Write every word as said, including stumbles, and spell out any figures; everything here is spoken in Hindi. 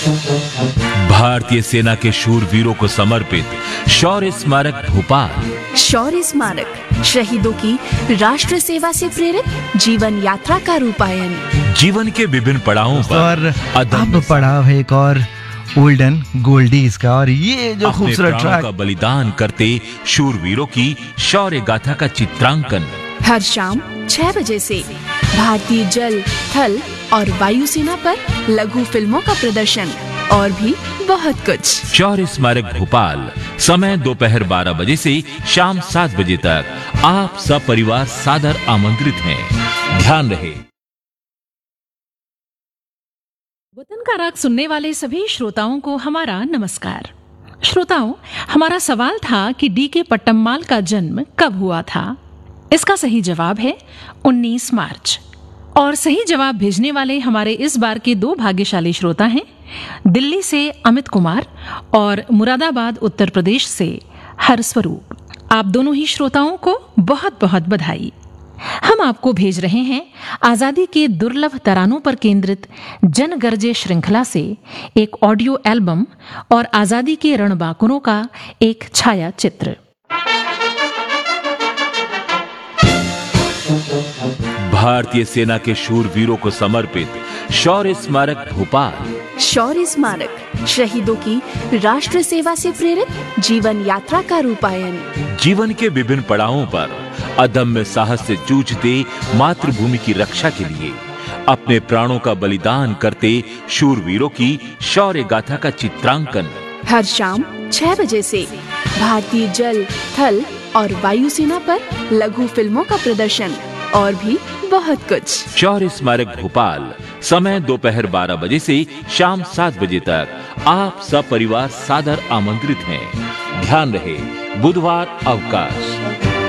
भारतीय सेना के शूरवीरों को समर्पित शौर्य स्मारक भोपाल। शौर्य स्मारक शहीदों की राष्ट्र सेवा से प्रेरित जीवन यात्रा का रूपायन। जीवन के विभिन्न पड़ावों पर और अब पड़ाव है एक और ओल्डन गोल्डीज का, और ये जो खूबसूरत ट्रैक का बलिदान करते शूरवीरों की शौर्य गाथा का चित्रांकन हर शाम छह बजे से भारतीय जल, थल और वायुसेना पर लघु फिल्मों का प्रदर्शन और भी बहुत कुछ। शौर्य स्मारक भोपाल, समय दोपहर बारह बजे से शाम सात बजे तक। आप सब परिवार सादर आमंत्रित हैं। ध्यान रहे। वतन का राग सुनने वाले सभी श्रोताओं को हमारा नमस्कार। श्रोताओं, हमारा सवाल था कि डी के पट्टम्माल का जन्म कब हुआ था। इसका सही जवाब है उन्नीस मार्च। और सही जवाब भेजने वाले हमारे इस बार के दो भाग्यशाली श्रोता हैं, दिल्ली से अमित कुमार और मुरादाबाद उत्तर प्रदेश से हरस्वरूप। आप दोनों ही श्रोताओं को बहुत बहुत बधाई। हम आपको भेज रहे हैं आजादी के दुर्लभ तरानों पर केंद्रित जनगर्जे श्रृंखला से एक ऑडियो एल्बम और आजादी के रणबांकुरों का एक छाया चित्र। भारतीय सेना के शूरवीरों को समर्पित शौर्य स्मारक भोपाल। शौर्य स्मारक शहीदों की राष्ट्र सेवा से प्रेरित जीवन यात्रा का रूपायन। जीवन के विभिन्न पड़ावों पर अदम्य साहस से जूझते मातृभूमि की रक्षा के लिए अपने प्राणों का बलिदान करते शूरवीरों की शौर्य गाथा का चित्रांकन हर शाम छह बजे से भारतीय जल, थल और वायुसेना पर लघु फिल्मों का प्रदर्शन और भी बहुत कुछ। शौर्य स्मारक भोपाल, समय दोपहर बारह बजे से शाम सात बजे तक। आप सब परिवार सादर आमंत्रित हैं। ध्यान रहे, बुधवार अवकाश।